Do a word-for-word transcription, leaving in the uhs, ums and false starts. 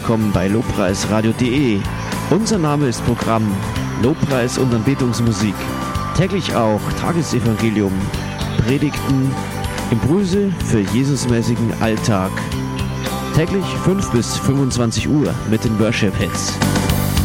Willkommen bei lobpreisradio punkt de. Unser Name ist Programm Lobpreis und Anbetungsmusik. Täglich auch Tagesevangelium, Predigten, Impulse für Jesusmäßigen Alltag. Täglich fünf bis fünfundzwanzig Uhr mit den Worship Hits.